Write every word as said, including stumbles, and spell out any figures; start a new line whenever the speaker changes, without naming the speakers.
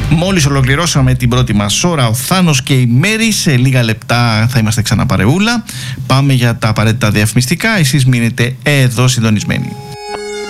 Μόλις ολοκληρώσαμε την πρώτη μας ώρα, ο Θάνος και η Μέρη. Σε λίγα λεπτά θα είμαστε ξανά παρεούλα. Πάμε για τα απαραίτητα διαφημιστικά. Εσείς μείνετε εδώ συντονισμένοι.